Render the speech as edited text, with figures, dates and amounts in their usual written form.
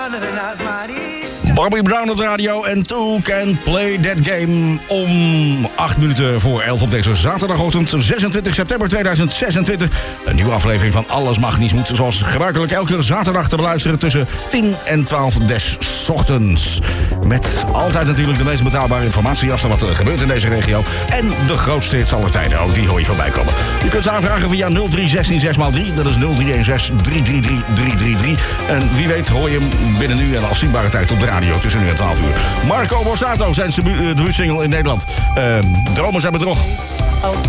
Bobby Brown op de radio en Two Can Play That Game om 8 minuten voor 11 op deze zaterdagochtend 26 september 2026. Een nieuwe aflevering van Alles Mag Niets Moet, zoals gebruikelijk elke zaterdag te beluisteren tussen 10 en 12 des ochtends. Met altijd natuurlijk de meest betaalbare informatie als er wat gebeurt in deze regio. En de grootste hits aller tijden, ook die hoor je voorbij komen. Je kunt ze aanvragen via 0316 6x3, dat is 0316 333 333. En wie weet hoor je hem binnen nu en afzienbare tijd op de radio tussen nu en 12 uur. Marco Borsato, zijn debuutsingle in Nederland. Dromen zijn bedrog. Als